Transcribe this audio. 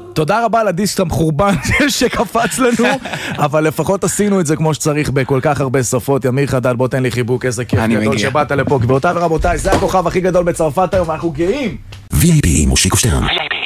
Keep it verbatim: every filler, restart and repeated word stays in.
תודה רבה לדיסק המחורבן שקפץ לנו, אבל לפחות עשינו את זה כמו שצריך בכל כך הרבה שפות. ימיר חדד, בוא תן לי חיבוק, איזה כיף גדול שבאת לפה. גבירותיי ורבותיי, זה הכוכב הכי גדול בצרפת היום, ואנחנו גאים. וי איי פי מושיקו שטרן.